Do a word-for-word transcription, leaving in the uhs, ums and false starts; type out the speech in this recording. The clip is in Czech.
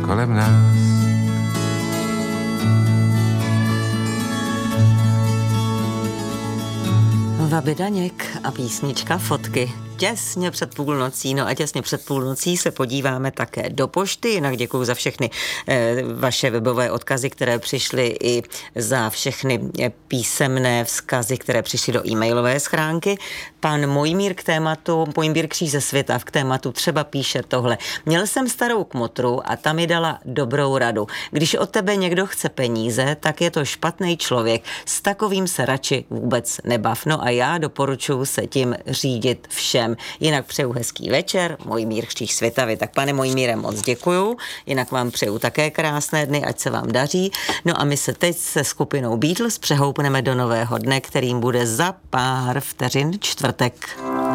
kolem nás. Vaby Daněk a písnička Fotky. Těsně před půlnocí, no a těsně před půlnocí se podíváme také do pošty, jinak děkuju za všechny e, vaše webové odkazy, které přišly i za všechny písemné vzkazy, které přišly do e-mailové schránky. Pan Mojmír k tématu, Mojmír Kříž ze Světa k tématu třeba píše tohle. Měl jsem starou kmotru a ta mi dala dobrou radu. Když od tebe někdo chce peníze, tak je to špatný člověk. S takovým se radši vůbec nebav. No a já doporučuji se tím řídit všem. Jinak přeju hezký večer, Mojmír Kříž Světavy. Tak pane Mojmíre, moc děkuju. Jinak vám přeju také krásné dny, ať se vám daří. No a my se teď se skupinou Beatles přehoupneme do nového dne, kterým bude za pár vteřin čtvrtek.